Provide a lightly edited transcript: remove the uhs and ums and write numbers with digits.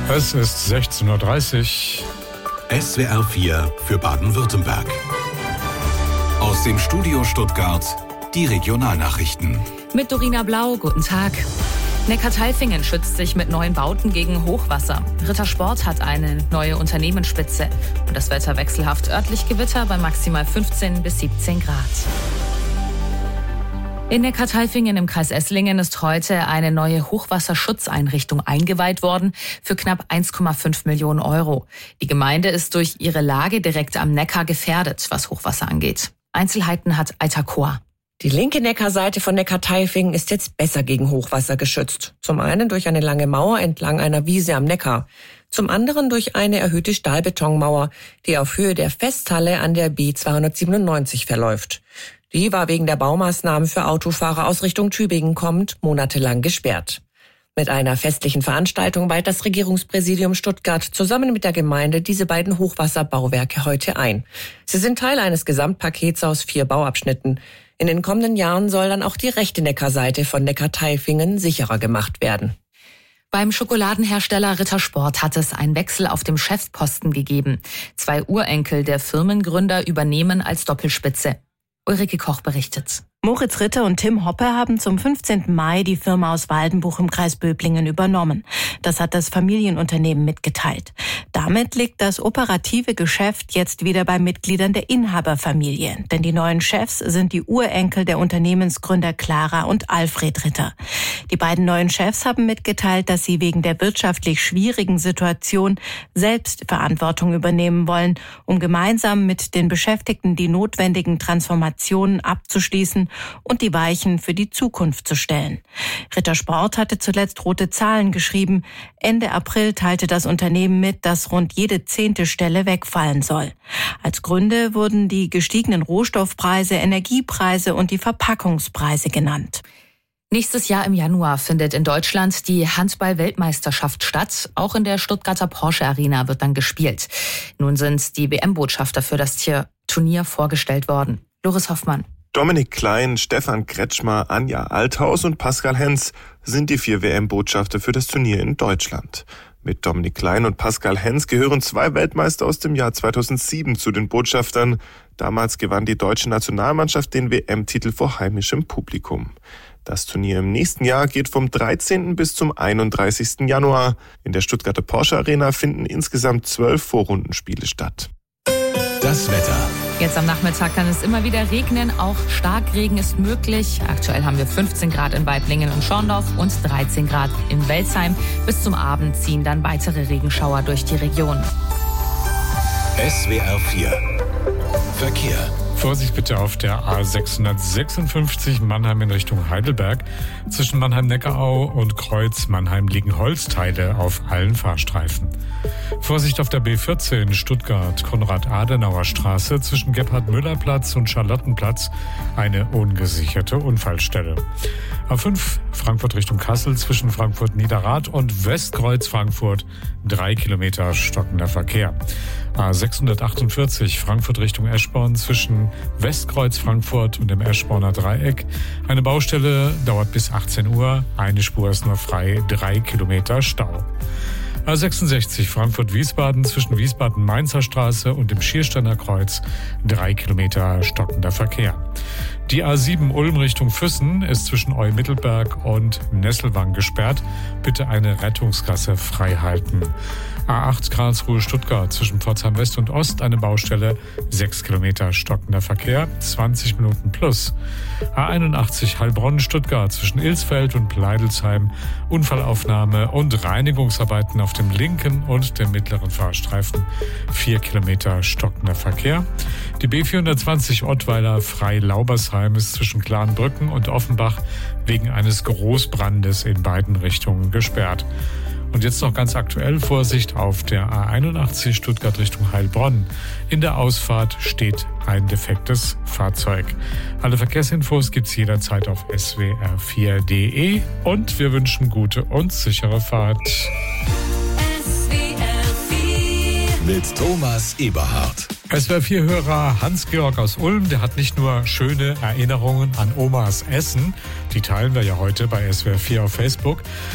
Es ist 16:30 Uhr. SWR 4 für Baden-Württemberg. Aus dem Studio Stuttgart die Regionalnachrichten. Mit Dorina Blau, guten Tag. Neckartaifingen schützt sich mit neuen Bauten gegen Hochwasser. Rittersport hat eine neue Unternehmensspitze. Und das Wetter wechselhaft, örtlich Gewitter bei maximal 15 bis 17 Grad. In Neckartaifingen im Kreis Esslingen ist heute eine neue Hochwasserschutzeinrichtung eingeweiht worden für knapp 1,5 Millionen Euro. Die Gemeinde ist durch ihre Lage direkt am Neckar gefährdet, was Hochwasser angeht. Einzelheiten hat Aita Kohr. Die linke Neckarseite von Neckartaifingen ist jetzt besser gegen Hochwasser geschützt. Zum einen durch eine lange Mauer entlang einer Wiese am Neckar. Zum anderen durch eine erhöhte Stahlbetonmauer, die auf Höhe der Festhalle an der B297 verläuft. Die war wegen der Baumaßnahmen für Autofahrer aus Richtung Tübingen kommend monatelang gesperrt. Mit einer festlichen Veranstaltung weiht das Regierungspräsidium Stuttgart zusammen mit der Gemeinde diese beiden Hochwasserbauwerke heute ein. Sie sind Teil eines Gesamtpakets aus 4 Bauabschnitten. In den kommenden Jahren soll dann auch die rechte Neckarseite von Neckartaifingen sicherer gemacht werden. Beim Schokoladenhersteller Rittersport hat es einen Wechsel auf dem Chefsposten gegeben. 2 Urenkel der Firmengründer übernehmen als Doppelspitze. Ulrike Koch berichtet. Moritz Ritter und Tim Hoppe haben zum 15. Mai die Firma aus Waldenbuch im Kreis Böblingen übernommen. Das hat das Familienunternehmen mitgeteilt. Damit liegt das operative Geschäft jetzt wieder bei Mitgliedern der Inhaberfamilie. Denn die neuen Chefs sind die Urenkel der Unternehmensgründer Clara und Alfred Ritter. Die beiden neuen Chefs haben mitgeteilt, dass sie wegen der wirtschaftlich schwierigen Situation selbst Verantwortung übernehmen wollen, um gemeinsam mit den Beschäftigten die notwendigen Transformationen abzuschließen und die Weichen für die Zukunft zu stellen. Rittersport hatte zuletzt rote Zahlen geschrieben. Ende April teilte das Unternehmen mit, dass rund jede 10. Stelle wegfallen soll. Als Gründe wurden die gestiegenen Rohstoffpreise, Energiepreise und die Verpackungspreise genannt. Nächstes Jahr im Januar findet in Deutschland die Handball-Weltmeisterschaft statt. Auch in der Stuttgarter Porsche Arena wird dann gespielt. Nun sind die WM-Botschafter für das Turnier vorgestellt worden. Loris Hoffmann. Dominik Klein, Stefan Kretschmer, Anja Althaus und Pascal Hens sind die 4 WM-Botschafter für das Turnier in Deutschland. Mit Dominik Klein und Pascal Hens gehören 2 Weltmeister aus dem Jahr 2007 zu den Botschaftern. Damals gewann die deutsche Nationalmannschaft den WM-Titel vor heimischem Publikum. Das Turnier im nächsten Jahr geht vom 13. bis zum 31. Januar. In der Stuttgarter Porsche Arena finden insgesamt 12 Vorrundenspiele statt. Das Wetter. Jetzt am Nachmittag kann es immer wieder regnen, auch Starkregen ist möglich. Aktuell haben wir 15 Grad in Waiblingen und Schorndorf und 13 Grad in Welzheim. Bis zum Abend ziehen dann weitere Regenschauer durch die Region. SWR 4 Verkehr. Vorsicht bitte auf der A656 Mannheim in Richtung Heidelberg. Zwischen Mannheim-Neckarau und Kreuz Mannheim liegen Holzteile auf allen Fahrstreifen. Vorsicht auf der B14 Stuttgart Konrad-Adenauer-Straße zwischen Gebhard-Müller-Platz und Charlottenplatz eine ungesicherte Unfallstelle. A5 Frankfurt Richtung Kassel zwischen Frankfurt-Niederrad und Westkreuz Frankfurt 3 Kilometer stockender Verkehr. A648 Frankfurt Richtung Eschborn zwischen Westkreuz Frankfurt und dem Eschborner Dreieck. Eine Baustelle dauert bis 18 Uhr. Eine Spur ist nur frei, 3 Kilometer Stau. A66 Frankfurt-Wiesbaden zwischen Wiesbaden-Mainzer Straße und dem Schiersteiner Kreuz 3 Kilometer stockender Verkehr. Die A7 Ulm Richtung Füssen ist zwischen Eu-Mittelberg und Nesselwang gesperrt. Bitte eine Rettungsgasse frei halten. A8 Karlsruhe-Stuttgart zwischen Pforzheim West und Ost eine Baustelle, 6 Kilometer stockender Verkehr, 20 Minuten plus. A81 Heilbronn-Stuttgart zwischen Ilsfeld und Pleidelsheim, Unfallaufnahme und Reinigungsarbeiten auf dem linken und dem mittleren Fahrstreifen, 4 Kilometer stockender Verkehr. Die B420 Ottweiler-Frei-Laubersheim ist zwischen Klarenbrücken und Offenbach wegen eines Großbrandes in beiden Richtungen gesperrt. Und jetzt noch ganz aktuell Vorsicht auf der A81 Stuttgart Richtung Heilbronn. In der Ausfahrt steht ein defektes Fahrzeug. Alle Verkehrsinfos gibt's jederzeit auf swr4.de und wir wünschen gute und sichere Fahrt. Mit Thomas Eberhardt. SWR4-Hörer Hans-Georg aus Ulm, der hat nicht nur schöne Erinnerungen an Omas Essen, die teilen wir ja heute bei SWR4 auf Facebook,